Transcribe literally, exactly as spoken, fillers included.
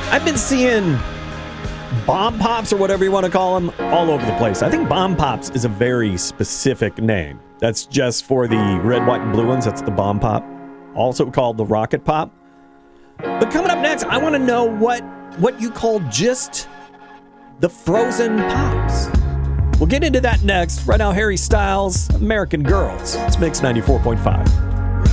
I've been seeing bomb pops or whatever you want to call them all over the place. I think bomb pops is a very specific name. That's just for the red, white, and blue ones. That's the bomb pop. Also called the rocket pop. But coming up next, I want to know what, what you call just the frozen pops. We'll get into that next. Right now, Harry Styles, American Girls. It's Mix ninety-four point five.